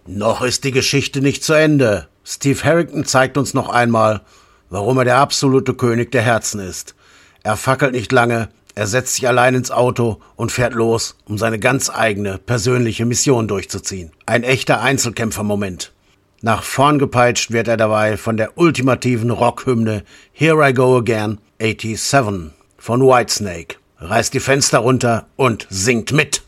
Noch ist die Geschichte nicht zu Ende. Steve Harrington zeigt uns noch einmal, warum er der absolute König der Herzen ist. Er fackelt nicht lange, er setzt sich allein ins Auto und fährt los, um seine ganz eigene, persönliche Mission durchzuziehen. Ein echter Einzelkämpfermoment. Nach vorn gepeitscht wird er dabei von der ultimativen Rockhymne Here I Go Again 87 von Whitesnake. Reißt die Fenster runter und singt mit.